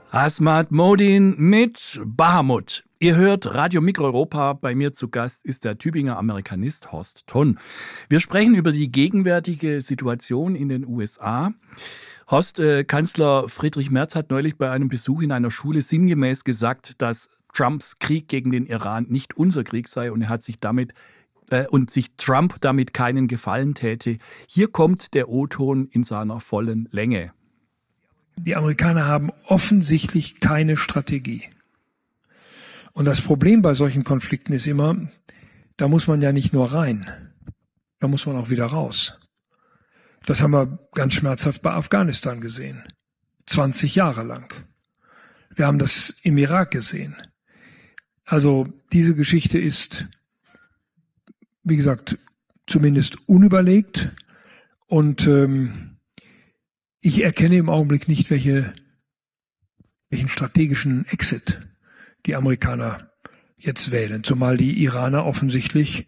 Asmat Modin mit Bahamut. Ihr hört Radio Mikroeuropa. Bei mir zu Gast ist der Tübinger Amerikanist Horst Thon. Wir sprechen über die gegenwärtige Situation in den USA. Horst, Kanzler Friedrich Merz hat neulich bei einem Besuch in einer Schule sinngemäß gesagt, dass Trumps Krieg gegen den Iran nicht unser Krieg sei und er hat sich Trump damit keinen Gefallen täte. Hier kommt der O-Ton in seiner vollen Länge. Die Amerikaner haben offensichtlich keine Strategie. Und das Problem bei solchen Konflikten ist immer, da muss man ja nicht nur rein, da muss man auch wieder raus. Das haben wir ganz schmerzhaft bei Afghanistan gesehen. 20 Jahre lang. Wir haben das im Irak gesehen. Also diese Geschichte ist, wie gesagt, zumindest unüberlegt und ich erkenne im Augenblick nicht, welchen strategischen Exit die Amerikaner jetzt wählen, zumal die Iraner offensichtlich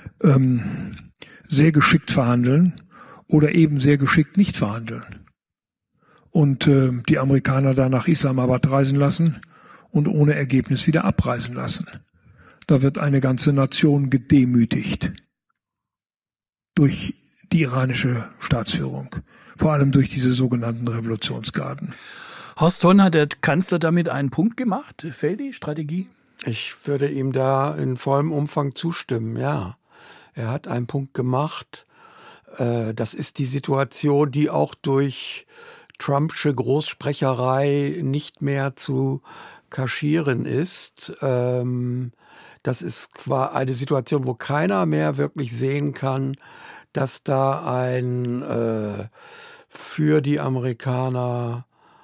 sehr geschickt verhandeln oder eben sehr geschickt nicht verhandeln und die Amerikaner da nach Islamabad reisen lassen und ohne Ergebnis wieder abreisen lassen. Da wird eine ganze Nation gedemütigt durch die iranische Staatsführung. Vor allem durch diese sogenannten Revolutionsgarden. Horst Thon, hat der Kanzler damit einen Punkt gemacht? Fehlt die Strategie? Ich würde ihm da in vollem Umfang zustimmen, ja. Er hat einen Punkt gemacht. Das ist die Situation, die auch durch Trumpsche Großsprecherei nicht mehr zu kaschieren ist. Das ist eine Situation, wo keiner mehr wirklich sehen kann, dass da ein für die Amerikaner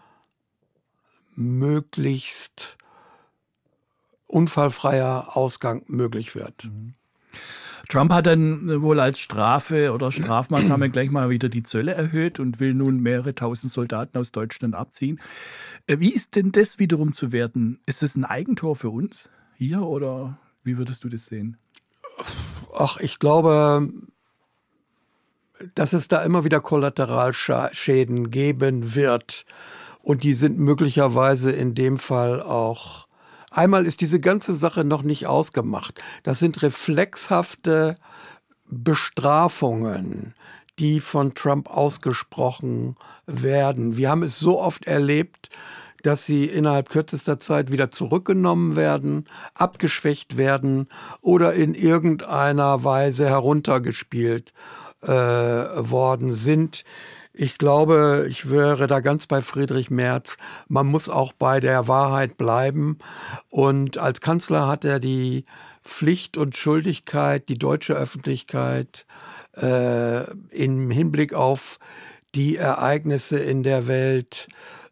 möglichst unfallfreier Ausgang möglich wird. Trump hat dann wohl als Strafe oder Strafmaßnahme gleich mal wieder die Zölle erhöht und will nun mehrere tausend Soldaten aus Deutschland abziehen. Wie ist denn das wiederum zu werten? Ist es ein Eigentor für uns hier oder wie würdest du das sehen? Ach, ich glaube, dass es da immer wieder Kollateralschäden geben wird. Und die sind möglicherweise in dem Fall auch. Einmal ist diese ganze Sache noch nicht ausgemacht. Das sind reflexhafte Bestrafungen, die von Trump ausgesprochen werden. Wir haben es so oft erlebt, dass sie innerhalb kürzester Zeit wieder zurückgenommen werden, abgeschwächt werden oder in irgendeiner Weise heruntergespielt worden sind. Ich glaube, ich wäre da ganz bei Friedrich Merz. Man muss auch bei der Wahrheit bleiben. Und als Kanzler hat er die Pflicht und Schuldigkeit, die deutsche Öffentlichkeit im Hinblick auf die Ereignisse in der Welt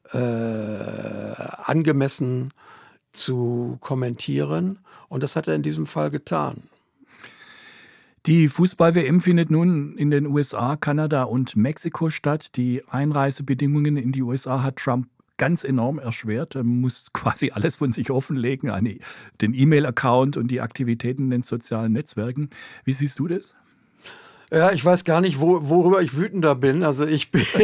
angemessen zu kommentieren. Und das hat er in diesem Fall getan. Die Fußball-WM findet nun in den USA, Kanada und Mexiko statt. Die Einreisebedingungen in die USA hat Trump ganz enorm erschwert. Er muss quasi alles von sich offenlegen, den E-Mail-Account und die Aktivitäten in den sozialen Netzwerken. Wie siehst du das? Ja, ich weiß gar nicht, worüber ich wütender bin. Also ich bin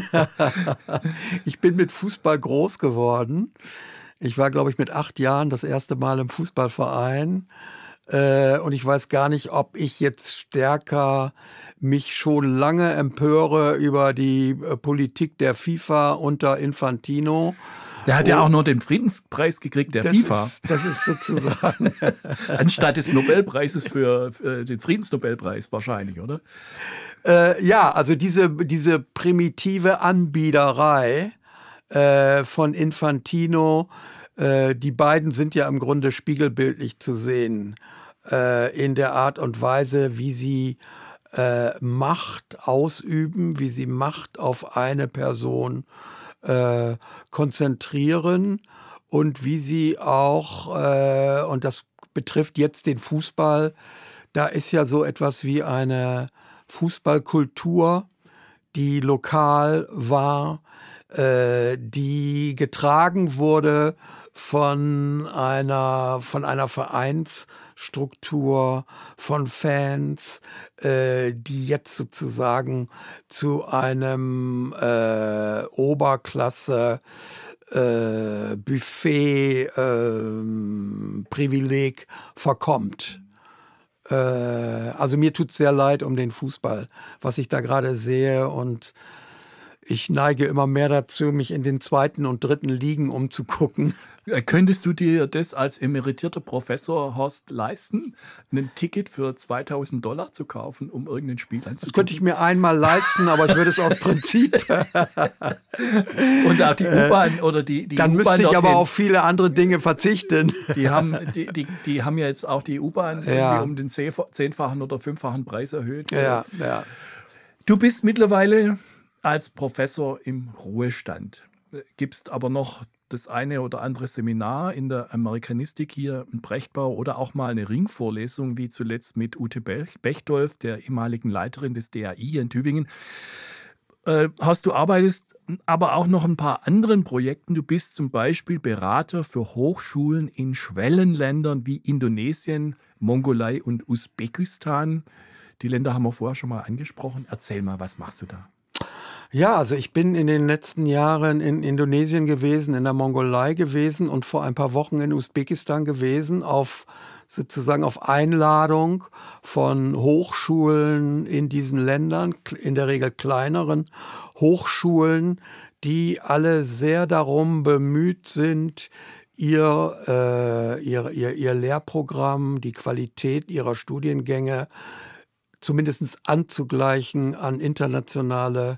mit Fußball groß geworden. Ich war, glaube ich, mit 8 Jahren das erste Mal im Fußballverein. Und ich weiß gar nicht, ob ich jetzt stärker mich schon lange empöre über die Politik der FIFA unter Infantino. Der hat ja auch nur den Friedenspreis gekriegt, der FIFA. Das ist sozusagen. Anstatt des Nobelpreises für den Friedensnobelpreis wahrscheinlich, oder? Ja, also diese primitive Anbiederei von Infantino, die beiden sind ja im Grunde spiegelbildlich zu sehen in der Art und Weise, wie sie Macht ausüben, wie sie Macht auf eine Person konzentrieren und wie sie auch, und das betrifft jetzt den Fußball, da ist ja so etwas wie eine Fußballkultur, die lokal war, die getragen wurde von einer Vereinsstruktur, von Fans, die jetzt sozusagen zu einem Oberklasse Buffet-Privileg verkommt. Also mir tut es sehr leid um den Fußball, was ich da gerade sehe, und ich neige immer mehr dazu, mich in den zweiten und dritten Ligen umzugucken. Könntest du dir das als emeritierter Professor, Horst, leisten, ein Ticket für $2.000 zu kaufen, um irgendein Spiel anzugucken? Das könnte ich mir einmal leisten, aber ich würde es aus Prinzip. Und auch die U-Bahn oder die Dann U-Bahn müsste ich dorthin, aber auf viele andere Dinge verzichten. Die haben ja jetzt auch die U-Bahn Ja. irgendwie um den 10-fachen oder 5-fachen Preis erhöht. Ja. Du bist mittlerweile als Professor im Ruhestand, gibst aber noch das eine oder andere Seminar in der Amerikanistik hier im Brechtbau oder auch mal eine Ringvorlesung, wie zuletzt mit Ute Bechdolf, der ehemaligen Leiterin des DAI hier in Tübingen. Du arbeitest aber auch noch ein paar anderen Projekten. Du bist zum Beispiel Berater für Hochschulen in Schwellenländern wie Indonesien, Mongolei und Usbekistan. Die Länder haben wir vorher schon mal angesprochen. Erzähl mal, was machst du da? Ja, also ich bin in den letzten Jahren in Indonesien gewesen, in der Mongolei gewesen und vor ein paar Wochen in Usbekistan gewesen, sozusagen auf Einladung von Hochschulen in diesen Ländern, in der Regel kleineren Hochschulen, die alle sehr darum bemüht sind, ihr Lehrprogramm, die Qualität ihrer Studiengänge zumindest anzugleichen an internationale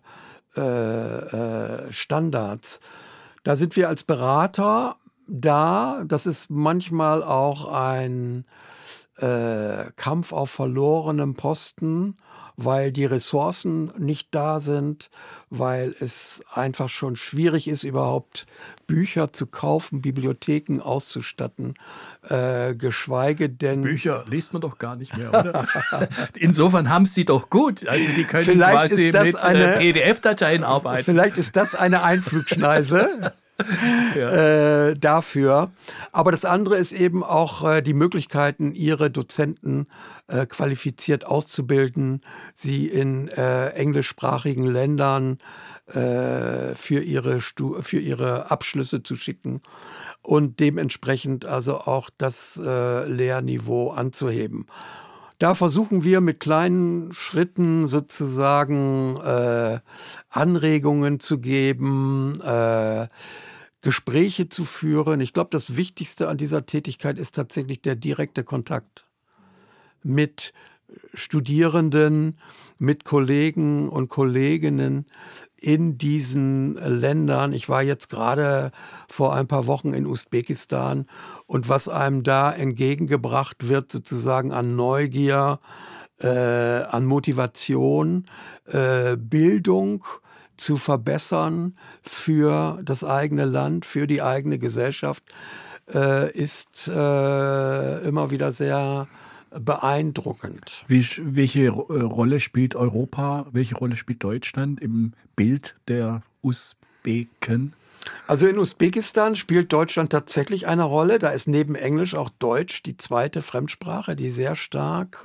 Standards. Da sind wir als Berater da. Das ist manchmal auch ein Kampf auf verlorenem Posten, weil die Ressourcen nicht da sind, weil es einfach schon schwierig ist, überhaupt Bücher zu kaufen, Bibliotheken auszustatten, geschweige denn... Bücher liest man doch gar nicht mehr, oder? Insofern haben sie doch gut. Also die können Vielleicht quasi ist das mit PDF-Dateien arbeiten. Vielleicht ist das eine Einflugschneise. Ja. Dafür. Aber das andere ist eben auch die Möglichkeiten, ihre Dozenten qualifiziert auszubilden, sie in englischsprachigen Ländern für ihre Abschlüsse zu schicken und dementsprechend also auch das Lehrniveau anzuheben. Da versuchen wir mit kleinen Schritten sozusagen Anregungen zu geben, Gespräche zu führen. Ich glaube, das Wichtigste an dieser Tätigkeit ist tatsächlich der direkte Kontakt mit Studierenden, mit Kollegen und Kolleginnen in diesen Ländern. Ich war jetzt gerade vor ein paar Wochen in Usbekistan und was einem da entgegengebracht wird, sozusagen an Neugier, an Motivation, Bildung zu verbessern für das eigene Land, für die eigene Gesellschaft, ist immer wieder sehr beeindruckend. Welche Rolle spielt Europa, welche Rolle spielt Deutschland im Bild der Usbeken? Also in Usbekistan spielt Deutschland tatsächlich eine Rolle. Da ist neben Englisch auch Deutsch die zweite Fremdsprache, die sehr stark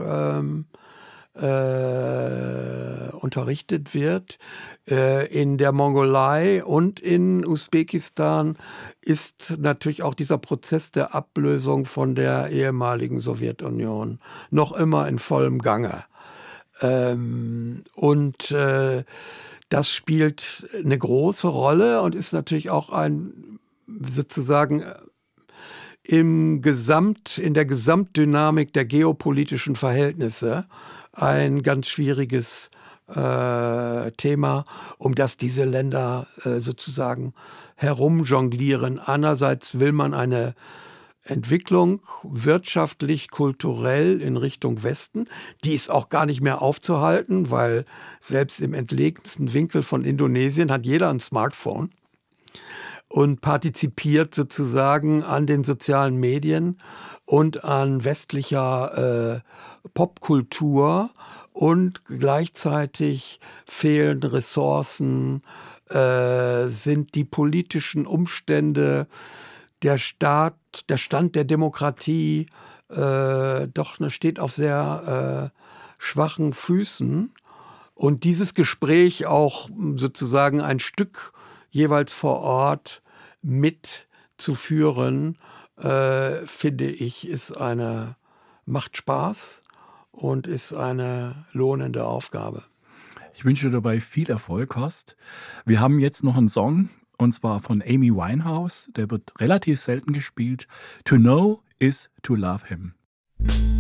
unterrichtet wird. In der Mongolei und in Usbekistan ist natürlich auch dieser Prozess der Ablösung von der ehemaligen Sowjetunion noch immer in vollem Gange. Das spielt eine große Rolle und ist natürlich auch sozusagen in der Gesamtdynamik der geopolitischen Verhältnisse ein ganz schwieriges Thema, um das diese Länder sozusagen herumjonglieren. Einerseits will man eine Entwicklung wirtschaftlich, kulturell in Richtung Westen. Die ist auch gar nicht mehr aufzuhalten, weil selbst im entlegensten Winkel von Indonesien hat jeder ein Smartphone und partizipiert sozusagen an den sozialen Medien und an westlicher Popkultur, und gleichzeitig fehlen Ressourcen, sind die politischen Umstände, der Stand der Demokratie steht auf sehr schwachen Füßen. Und dieses Gespräch auch sozusagen ein Stück jeweils vor Ort mitzuführen, finde ich, macht Spaß und ist eine lohnende Aufgabe. Ich wünsche dir dabei viel Erfolg, Horst. Wir haben jetzt noch einen Song, und zwar von Amy Winehouse. Der wird relativ selten gespielt. To Know is to Love Him.